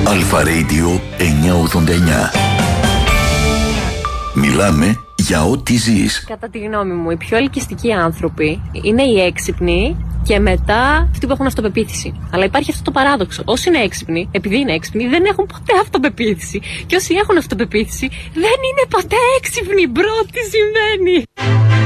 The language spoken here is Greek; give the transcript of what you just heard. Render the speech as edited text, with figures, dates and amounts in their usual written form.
Αλφα Radio 989. Μιλάμε για ό,τι ζεις. Κατά τη γνώμη μου, οι πιο ελκυστικοί άνθρωποι είναι οι έξυπνοι και μετά αυτοί που έχουν αυτοπεποίθηση. Αλλά υπάρχει αυτό το παράδοξο. Όσοι είναι έξυπνοι, επειδή είναι έξυπνοι, δεν έχουν ποτέ αυτοπεποίθηση. Και όσοι έχουν αυτοπεποίθηση, δεν είναι ποτέ έξυπνοι. Μπρο, τι σημαίνει?